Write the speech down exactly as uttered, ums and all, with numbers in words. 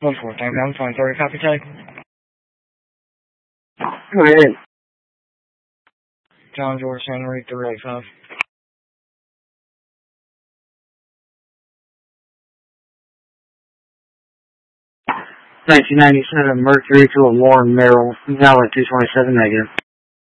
one four, down, down, fine, sorry, copy, check. Go ahead. John George Henry, three eight five. nineteen ninety-seven Mercury to a Warren Merrill, now at two twenty-seven negative.